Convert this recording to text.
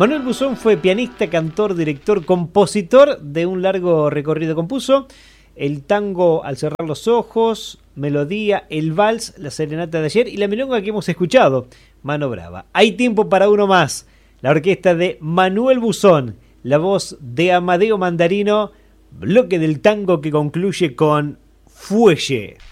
Manuel Buzón fue pianista, cantor, director, compositor de un largo recorrido. Compuso el tango Al cerrar los ojos, Melodía, el vals, la serenata de ayer y la milonga que hemos escuchado, Mano Brava. Hay tiempo para uno más. La orquesta de Manuel Buzón, la voz de Amadeo Mandarino, bloque del tango que concluye con Fuelle.